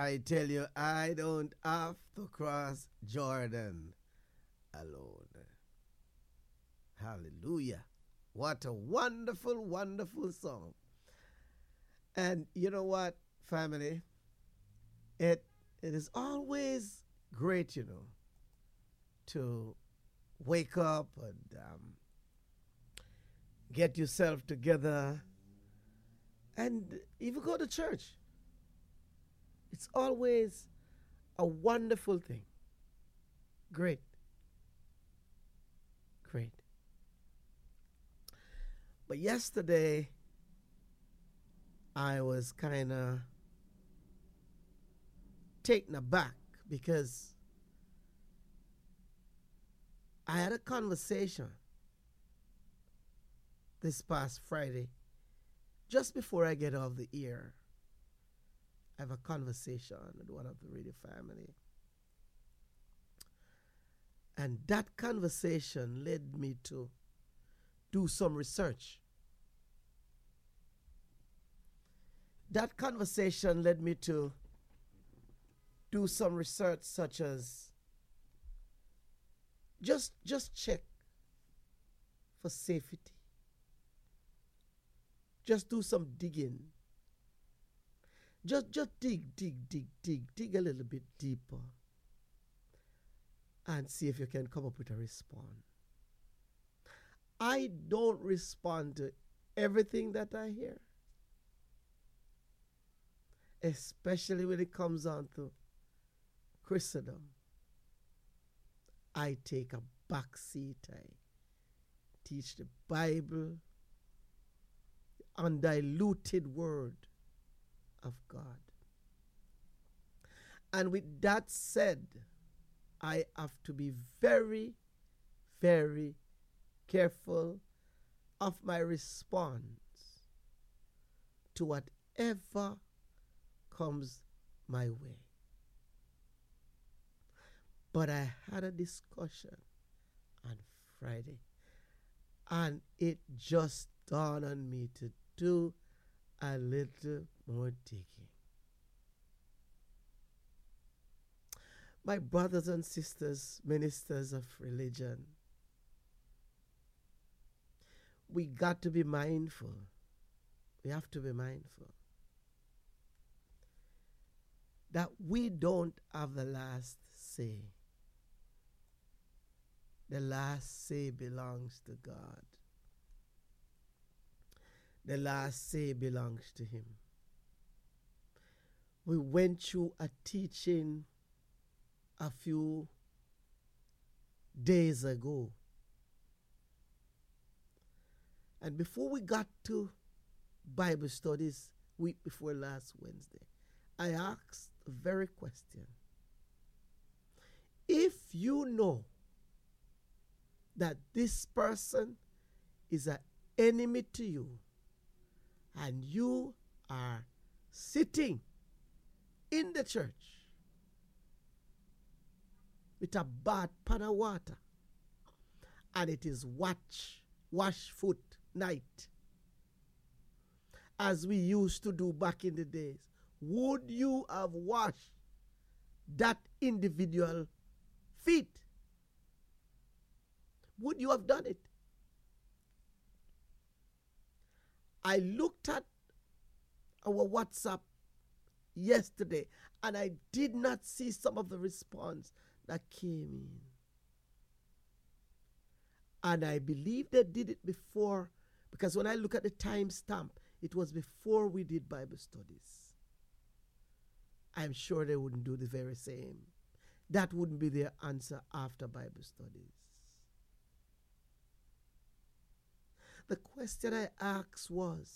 I tell you, I don't have to cross Jordan alone. Hallelujah. What a wonderful, wonderful song. And you know what, family? It is always great, to wake up and get yourself together and even go to church. It's always a wonderful thing. Great. Great. But yesterday, I was kind of taken aback because I had a conversation this past Friday, just before I get off the air. I have a conversation with one of the radio family. And that conversation led me to do some research. That conversation led me to do some research such as just check for safety. Just do some digging. Just dig a little bit deeper and see if you can come up with a response. I don't respond to everything that I hear, especially when it comes on to Christendom. I take a back seat. I teach the Bible, the undiluted word of God. And with that said, I have to be very, very careful of my response to whatever comes my way. But I had a discussion on Friday, and it just dawned on me to do a little more digging. My brothers and sisters, ministers of religion, we got to be mindful. We have to be mindful that we don't have the last say. The last say belongs to God. The last say belongs to Him. We went through a teaching a few days ago. And before we got to Bible studies week before last Wednesday, I asked the very question. If you know that this person is an enemy to you, and you are sitting in the church with a bad pan of water, and it is wash foot night, as we used to do back in the days, would you have washed that individual feet? Would you have done it? I looked at our WhatsApp yesterday and I did not see some of the response that came in. And I believe they did it before, because when I look at the timestamp, it was before we did Bible studies. I'm sure they wouldn't do the very same. That wouldn't be their answer after Bible studies. The question I asked was,